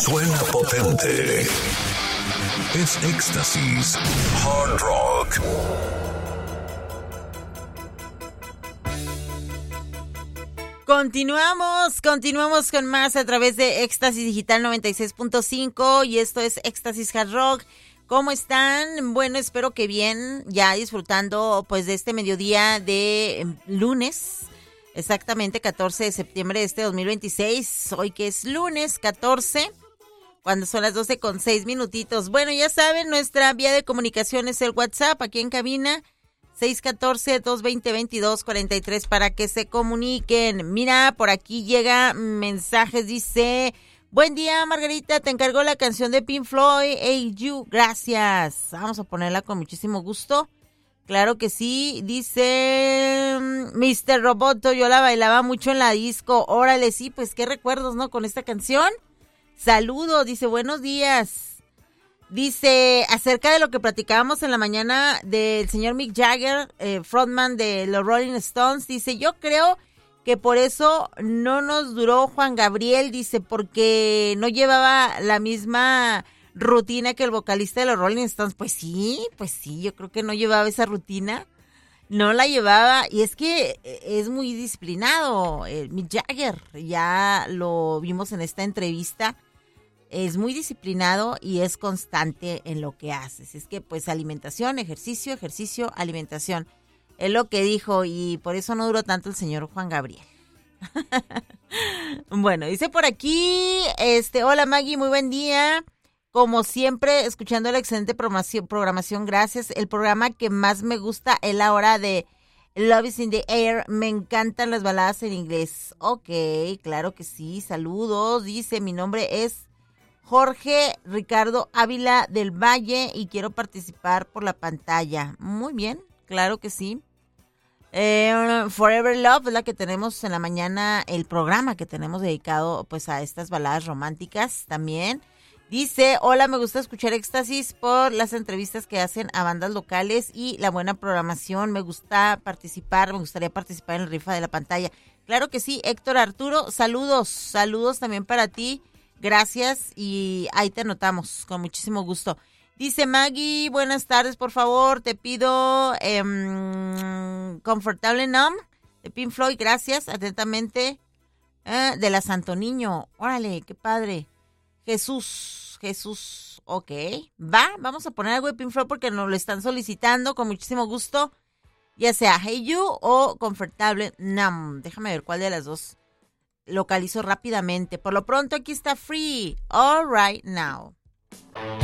Suena potente. Es Éxtasis Hard Rock. Continuamos con más a través de Éxtasis Digital 96.5 y esto es Éxtasis Hard Rock. ¿Cómo están? Bueno, espero que bien, ya disfrutando pues de este mediodía de lunes, exactamente 14 de septiembre de este 2026, hoy que es lunes 14, cuando son las 12:06. Bueno, ya saben, nuestra vía de comunicación es el WhatsApp, aquí en cabina, 614-220-2243 para que se comuniquen. Mira, por aquí llega mensajes, dice: buen día, Margarita, te encargo la canción de Pink Floyd, Hey You, gracias. Vamos a ponerla con muchísimo gusto. Claro que sí, dice Mr. Roboto, yo la bailaba mucho en la disco. Órale, sí, pues qué recuerdos, ¿no? Con esta canción. Saludos, dice, buenos días. Dice, acerca de lo que platicábamos en la mañana del señor Mick Jagger, frontman de los Rolling Stones, dice, yo creo que por eso no nos duró Juan Gabriel, dice, porque no llevaba la misma rutina que el vocalista de los Rolling Stones. Pues sí, yo creo que no llevaba esa rutina, no la llevaba, y es que es muy disciplinado, Mick Jagger, ya lo vimos en esta entrevista. Es muy disciplinado y es constante en lo que haces. Es que pues alimentación, ejercicio, alimentación. Es lo que dijo y por eso no duró tanto el señor Juan Gabriel. Bueno, dice por aquí, hola Maggie, muy buen día. Como siempre, escuchando la excelente programación, gracias. El programa que más me gusta es la hora de Love is in the Air. Me encantan las baladas en inglés. Ok, claro que sí, saludos. Dice, mi nombre es Jorge Ricardo Ávila del Valle y quiero participar por la pantalla. Muy bien, claro que sí. Forever Love es la que tenemos en la mañana, el programa que tenemos dedicado pues a estas baladas románticas también. Dice, hola, me gusta escuchar Éxtasis por las entrevistas que hacen a bandas locales y la buena programación. Me gustaría participar en la rifa de la pantalla. Claro que sí, Héctor Arturo, saludos también para ti. Gracias y ahí te anotamos con muchísimo gusto. Dice Maggie, buenas tardes, por favor, te pido Comfortable Numb de Pink Floyd, gracias, atentamente, de la Santo Niño, órale, qué padre. Jesús, ok, vamos a poner algo de Pink Floyd porque nos lo están solicitando con muchísimo gusto, ya sea Hey You o Comfortable Numb, déjame ver cuál de las dos localizo rápidamente. Por lo pronto aquí está Free, All Right Now.